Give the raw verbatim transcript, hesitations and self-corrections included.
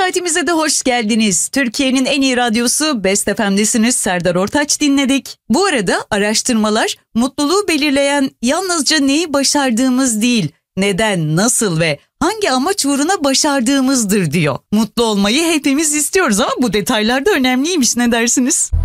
Saatimize de hoş geldiniz. Türkiye'nin en iyi radyosu Best F M'desiniz. Serdar Ortaç dinledik. Bu arada araştırmalar mutluluğu belirleyen yalnızca neyi başardığımız değil, neden, nasıl ve hangi amaç uğruna başardığımızdır diyor. Mutlu olmayı hepimiz istiyoruz ama bu detaylar da önemliymiş, ne dersiniz?